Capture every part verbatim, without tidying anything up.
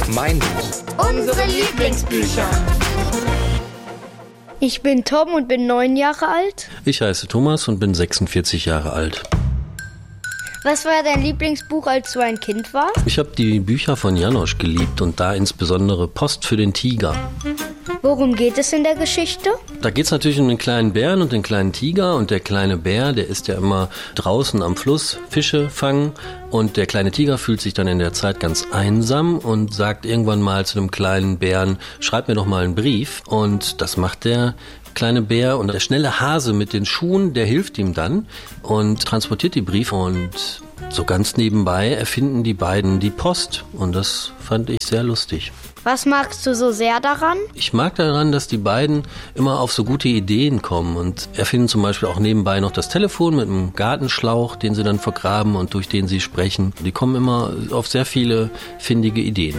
Mein Buch. Unsere Lieblingsbücher. Ich bin Tom und bin neun Jahre alt. Ich heiße Thomas und bin sechsundvierzig Jahre alt. Was war dein Lieblingsbuch, als du ein Kind warst? Ich habe die Bücher von Janosch geliebt und da insbesondere Post für den Tiger. Worum geht es in der Geschichte? Da geht es natürlich um den kleinen Bären und den kleinen Tiger. Und der kleine Bär, der ist ja immer draußen am Fluss Fische fangen. Und der kleine Tiger fühlt sich dann in der Zeit ganz einsam und sagt irgendwann mal zu dem kleinen Bären, schreib mir doch mal einen Brief. Und das macht der kleine Bär, und der schnelle Hase mit den Schuhen, der hilft ihm dann und transportiert die Briefe, und so ganz nebenbei erfinden die beiden die Post, und das fand ich sehr lustig. Was magst du so sehr daran? Ich mag daran, dass die beiden immer auf so gute Ideen kommen und erfinden zum Beispiel auch nebenbei noch das Telefon mit einem Gartenschlauch, den sie dann vergraben und durch den sie sprechen. Die kommen immer auf sehr viele findige Ideen.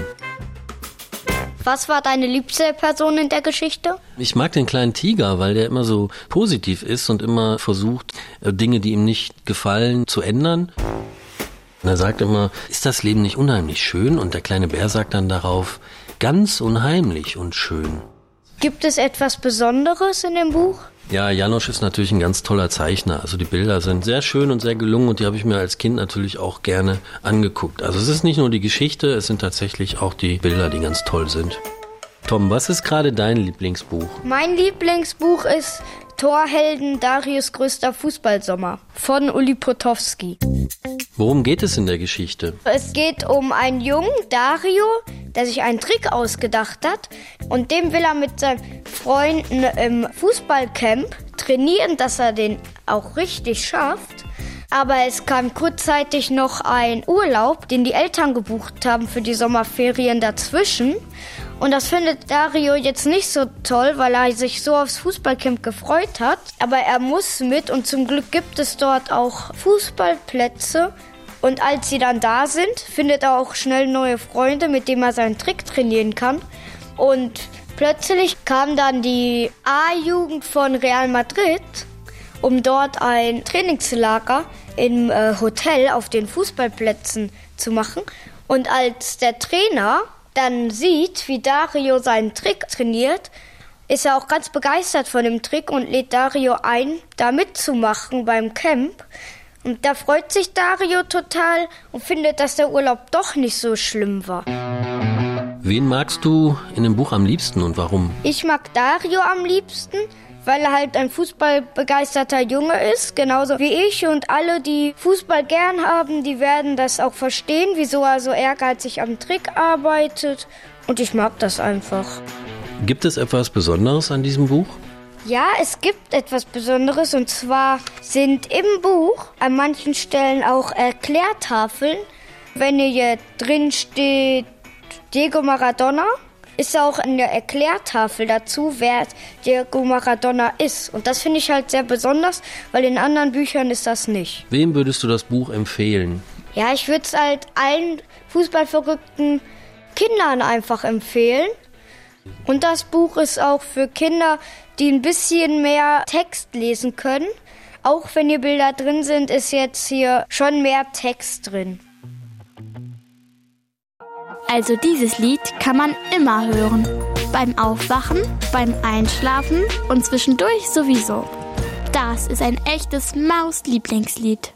Was war deine liebste Person in der Geschichte? Ich mag den kleinen Tiger, weil der immer so positiv ist und immer versucht, Dinge, die ihm nicht gefallen, zu ändern. Und er sagt immer, ist das Leben nicht unheimlich schön? Und der kleine Bär sagt dann darauf, ganz unheimlich und schön. Gibt es etwas Besonderes in dem Buch? Ja, Janosch ist natürlich ein ganz toller Zeichner. Also die Bilder sind sehr schön und sehr gelungen, und die habe ich mir als Kind natürlich auch gerne angeguckt. Also es ist nicht nur die Geschichte, es sind tatsächlich auch die Bilder, die ganz toll sind. Tom, was ist gerade dein Lieblingsbuch? Mein Lieblingsbuch ist Torhelden Darius größter Fußballsommer von Uli Potowski. Worum geht es in der Geschichte? Es geht um einen Jungen, Dario, der sich einen Trick ausgedacht hat, und dem will er mit seinen Freunden im Fußballcamp trainieren, dass er den auch richtig schafft. Aber es kam kurzzeitig noch ein Urlaub, den die Eltern gebucht haben für die Sommerferien dazwischen. Und das findet Dario jetzt nicht so toll, weil er sich so aufs Fußballcamp gefreut hat. Aber er muss mit, und zum Glück gibt es dort auch Fußballplätze. Und als sie dann da sind, findet er auch schnell neue Freunde, mit denen er seinen Trick trainieren kann. Und plötzlich kam dann die A-Jugend von Real Madrid, um dort ein Trainingslager im äh, Hotel auf den Fußballplätzen zu machen. Und als der Trainer dann sieht, wie Dario seinen Trick trainiert, ist er auch ganz begeistert von dem Trick und lädt Dario ein, da mitzumachen beim Camp. Und da freut sich Dario total und findet, dass der Urlaub doch nicht so schlimm war. Wen magst du in dem Buch am liebsten und warum? Ich mag Dario am liebsten, weil er halt ein fußballbegeisterter Junge ist, genauso wie ich, und alle, die Fußball gern haben, die werden das auch verstehen, wieso er so ehrgeizig am Trick arbeitet, und ich mag das einfach. Gibt es etwas Besonderes an diesem Buch? Ja, es gibt etwas Besonderes, und zwar sind im Buch an manchen Stellen auch Erklärtafeln. Wenn hier drin steht Diego Maradona, ist auch eine Erklärtafel dazu, wer Diego Maradona ist. Und das finde ich halt sehr besonders, weil in anderen Büchern ist das nicht. Wem würdest du das Buch empfehlen? Ja, ich würde es halt allen fußballverrückten Kindern einfach empfehlen. Und das Buch ist auch für Kinder, die ein bisschen mehr Text lesen können. Auch wenn hier Bilder drin sind, ist jetzt hier schon mehr Text drin. Also dieses Lied kann man immer hören. Beim Aufwachen, beim Einschlafen und zwischendurch sowieso. Das ist ein echtes Maus-Lieblingslied.